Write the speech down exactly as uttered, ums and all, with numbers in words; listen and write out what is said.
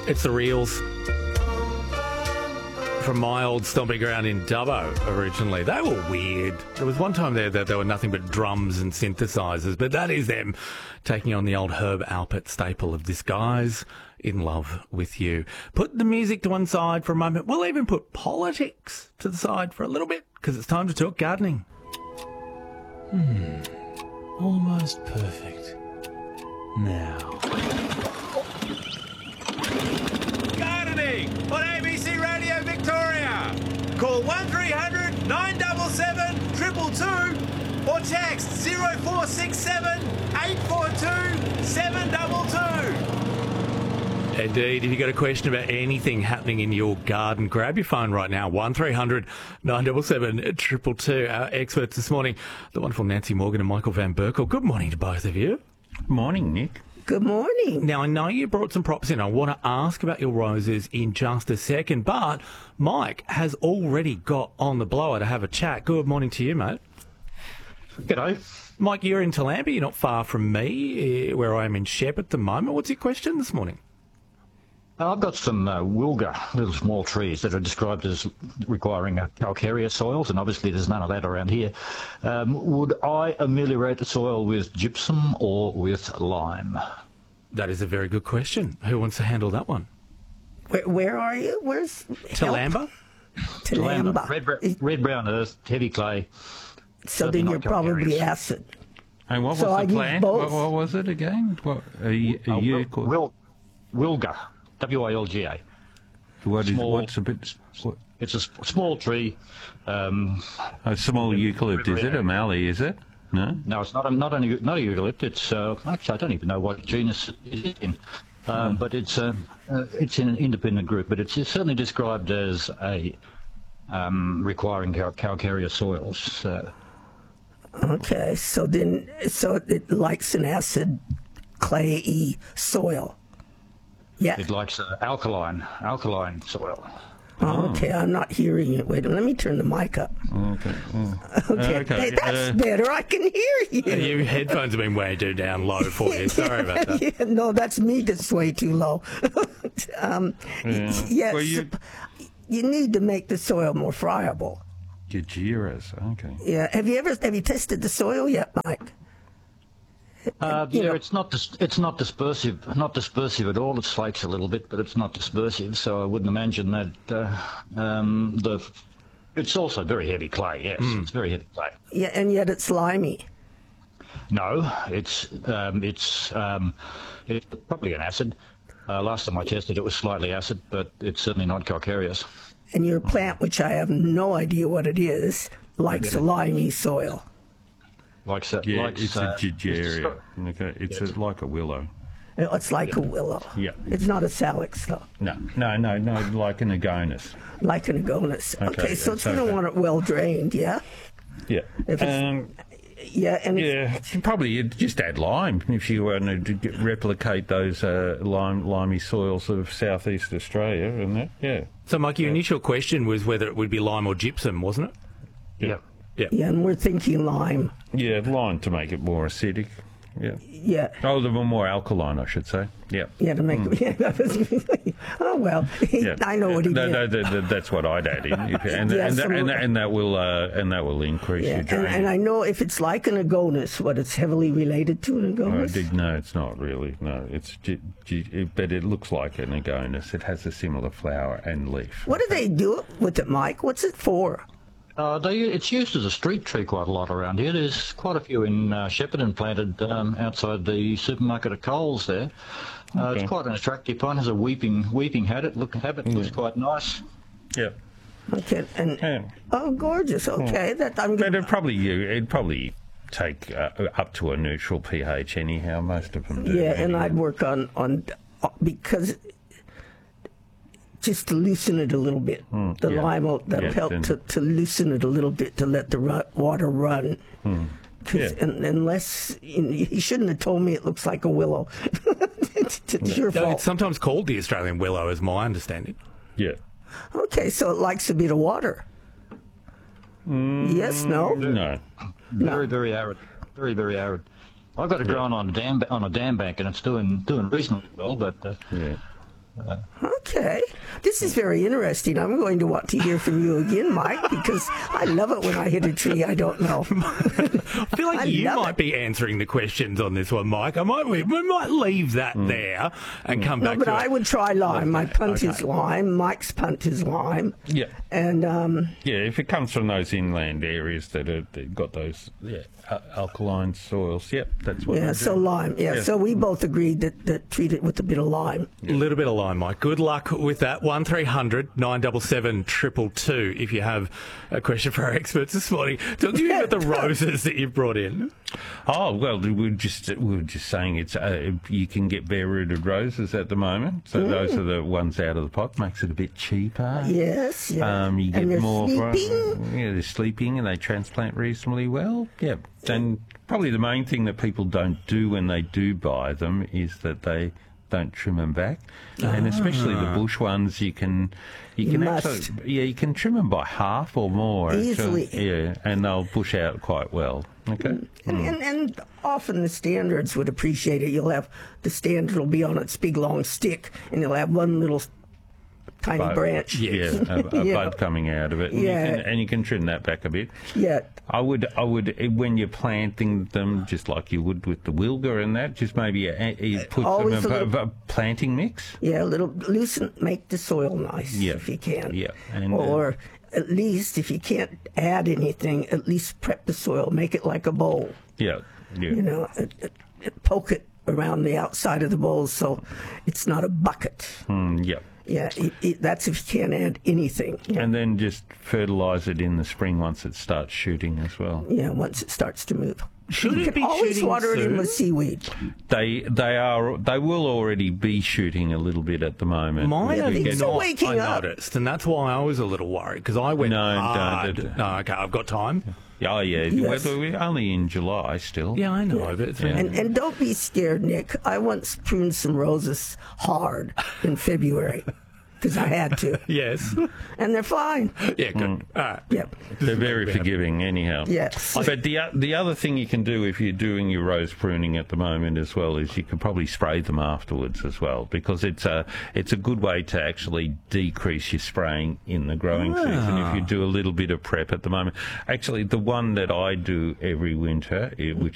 It's the Reels from my old stomping ground in Dubbo originally. They were weird. There was one time there that there were nothing but drums and synthesizers, but that is them taking on the old Herb Alpert staple of This Guy's in Love with You. Put the music to one side for a moment. We'll even put politics to the side for a little bit because it's time to talk gardening. Hmm. Almost perfect. Now. Gardening on A B C Radio Victoria. Call one three hundred nine seven seven two two two or text zero four six seven eight four two seven two two. Indeed, if you've got a question about anything happening in your garden, grab your phone right now, one three hundred nine seven seven two two two. Our experts this morning, the wonderful Nancy Morgan and Michael Van Berkel. Good morning to both of you. Morning, Nick. Good morning. Now, I know you brought some props in. I want to ask about your roses in just a second, but Mike has already got on the blower to have a chat. Good morning to you, mate. G'day. Mike, you're in Toolamba. You're not far from me, eh, where I am in Shep at the moment. What's your question this morning? I've got some uh, wilga, little small trees that are described as requiring uh, calcareous soils, and obviously there's none of that around here. Um, would I ameliorate the soil with gypsum or with lime? That is a very good question. Who wants to handle that one? Where, where are you? Where's Toolamba? Toolamba. Red, br- red brown earth, heavy clay. So certainly then not you're probably calcareous. acid. And what was So I the use plant? both. What, what was it again? What, a, a Uh, year wil- called- wil- wilga, W I L G A. what is, small- what's a bit... What, It's a s- small tree. Um, a small eucalypt, is it? A mallee, is it? No? No, it's not a, not a, not a eucalypt. It's uh, actually I don't even know what genus it is in, um, but it's uh, uh, it's in an independent group. But it's, it's certainly described as a um, requiring cal- calcareous soils. Uh, Okay, so then, so it likes an acid, clayey soil. Yeah. it likes uh, alkaline alkaline soil. Oh, okay, I'm not hearing it. Wait, let me turn the mic up. Okay. oh. Okay, Okay, Hey, that's uh, better. I can hear you. Uh, Your headphones have been way too down low for you. Sorry about that. Yeah, no, that's me that's way too low. um, Yeah. Yes, Well, you- you need to make the soil more friable. Gajiras, okay. Yeah. Have you ever have you tested the soil yet, Mike? Uh, You yeah, know- it's not dis- it's not dispersive, not dispersive at all. It slakes a little bit, but it's not dispersive. So I wouldn't imagine that uh, um, the. It's also very heavy clay. Yes, it's very heavy clay. Yeah, and yet it's slimy. No, it's um, it's um, it's probably an acid. Uh, last time I tested, it was slightly acid, but it's certainly not calcareous. And your plant, which I have no idea what it is, likes a limey soil. Like so, Yeah, likes, it's uh, a gigeria. it's- Okay, it's a, like a willow. It's like a willow. Yeah. It's not a salix, though. No, no, no, no, like an agonus. Like an agonus. Okay, Okay, so it's so going to that- want it well drained, yeah? Yeah. If it's- Um, Yeah, and it's, yeah, probably you'd just add lime if you wanted to get- replicate those uh, lime, limey soils of southeast Australia, and that, yeah. So, Mike, your initial question was whether it would be lime or gypsum, wasn't it? Yeah. Yeah. yeah, and we're thinking lime. Yeah, lime to make it more acidic. Yeah. Yeah. Oh, the more alkaline, I should say. Yeah. Yeah, to make yeah, oh well, Yeah. I know what he no, did. no, that- that- that's what I'd add in, If- and, Yeah, and, that, some- and, that, and that will uh, and that will increase Yeah, your and, drain. and I know if it's like an agonus, what it's heavily related to an Oh, I agonus. did, no, it's not really. No, it's gi- gi- it, but it looks like an agonus. It has a similar flower and leaf. What do they do with it, Mike? What's it for? Uh, they, it's used as a street tree quite a lot around here. There's quite a few in uh, Shepparton planted um, outside the supermarket at Coles there. Uh, Okay. It's quite an attractive pine. Has a weeping weeping habit. Look, habit looks quite nice. Yeah. Okay, and Yeah. oh, gorgeous. Okay, that I'm But gonna, it'd probably you it'd probably take uh, up to a neutral pH anyhow. Most of them do. yeah, and anyway. I'd work on on because just to loosen it a little bit. the Hmm, yeah. lime will that'll Yeah, help then- to, to loosen it a little bit to let the ru- water run. 'Cause Hmm. Yeah. un unless you know, he shouldn't have told me it looks like a willow. it's, it's your No, fault. it's sometimes called the Australian willow, as my understanding. Yeah. Okay, so it likes a bit of water. Yes, no. No. Very very arid. Very very arid. I've got it growing on a dam on a dam bank, and it's doing doing reasonably well. But uh, Yeah. Okay. This is very interesting. I'm going to want to hear from you again, Mike, because I love it when I hit a tree I don't know. I feel like I you love might it. be answering the questions on this one, Mike. I might we, we might leave that there and come No, back but to I it. would try lime. My punt Okay. is lime. Mike's punt is lime. Yeah. And um, Yeah, if it comes from those inland areas that have that got those yeah, al- alkaline soils, yep, that's what yeah, they so do. lime. Yeah, Yeah. so we both agreed that, that treat it with a bit of lime. A little bit of line, Mike. Good luck with that. one three hundred nine seven seven two two two if you have a question for our experts this morning. Talk to me about the roses that you've brought in. Oh well, we were just we were just saying it's uh, you can get bare rooted roses at the moment, so those are the ones out of the pot. Makes it a bit cheaper. Yes, yeah. Um, you get and they're more. sleeping. Yeah, they're sleeping and they transplant reasonably well. Yeah, and probably the main thing that people don't do when they do buy them is that they don't trim them back, and especially the bush ones, you can you You can must. actually yeah you can trim them by half or more actually. Easily. Yeah, and they'll bush out quite well. Okay. And, and, and often the standards would appreciate it. You'll have the standard will be on its big long stick, and you'll have one little tiny Bud. branch. Yeah, a, a Yeah. bud coming out of it, and, Yeah. you can, and you can trim that back a bit. Yeah. I would, I would, eh, when you're planting them, just like you would with the wilga and that, just maybe a, you put Always them a in a, little- a planting mix. Yeah, a little loosen, make the soil nice Yeah. if you can. Yeah, and, uh, or at least if you can't add anything, at least prep the soil, make it like a bowl. Yeah, yeah, You know, it, it, it, poke it around the outside of the bowl so it's not a bucket. mm, yeah. Yeah, it, it, that's if you can't add anything. Yeah, And then just fertilise it in the spring once it starts shooting as well. yeah once it starts to move. Should you it can be always shooting water it in soon? with seaweed. They, they are, they will already be shooting a little bit at the moment. Mine Yeah, are things are not, waking I up. noticed, and that's why I was a little worried, because I went No, don't- hard. don't- No, okay, I've got time. Oh yeah, Yes. we're, we're only in July still. Yeah, I know, but it's been... And, and don't be scared, Nick. I once pruned some roses hard in February because I had to, Yes. and they're fine. Yeah, good. Mm. All right. Yep. They're very forgiving, anyhow. Yes. But the o- the other thing you can do if you're doing your rose pruning at the moment as well is you can probably spray them afterwards as well, because it's a it's a good way to actually decrease your spraying in the growing season if you do a little bit of prep at the moment. Actually, the one that I do every winter, it, which